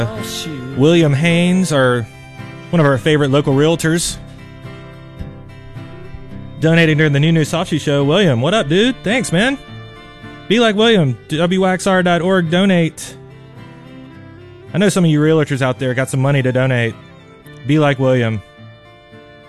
William Haynes, one of our favorite local realtors, donating during the New Soft Shoe Show. William, what up, dude? Thanks, man. Be like William. WXR.org. Donate. I know some of you realtors out there got some money to donate. Be like William.